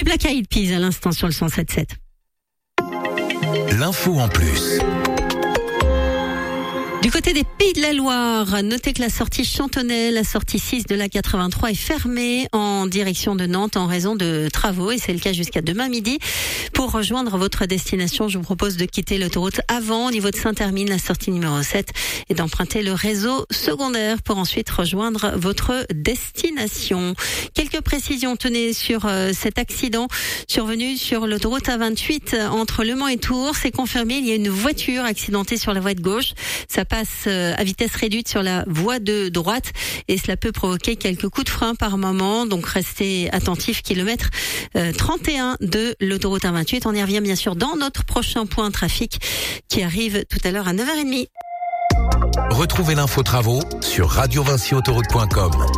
Black Eyed Peas à l'instant sur le 107.7. L'info en plus. Du côté des Pays de la Loire, notez que la sortie Chantonnay, la sortie 6 de la 83 est fermée en direction de Nantes en raison de travaux et c'est le cas jusqu'à demain midi. Pour rejoindre votre destination, je vous propose de quitter l'autoroute avant au niveau de Saint-Hermine, la sortie numéro 7 et d'emprunter le réseau secondaire pour ensuite rejoindre votre destination. Quelques précisions, tenez, sur cet accident survenu sur l'autoroute A28 entre Le Mans et Tours. C'est confirmé, il y a une voiture accidentée sur la voie de gauche. Ça passe à vitesse réduite sur la voie de droite et cela peut provoquer quelques coups de frein par moment. Donc restez attentifs, kilomètre 31 de l'autoroute A28. On y revient bien sûr dans notre prochain point trafic qui arrive tout à l'heure à 9h30. Retrouvez l'info travaux sur radiovincyautoroute.com.